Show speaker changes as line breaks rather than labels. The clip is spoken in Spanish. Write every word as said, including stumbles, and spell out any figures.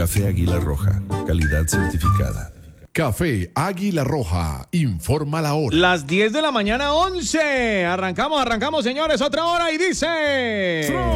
Café Águila Roja, calidad certificada.
Café Águila Roja, informa la hora.
Las diez de la mañana, once. Arrancamos, arrancamos, señores, otra hora y dice...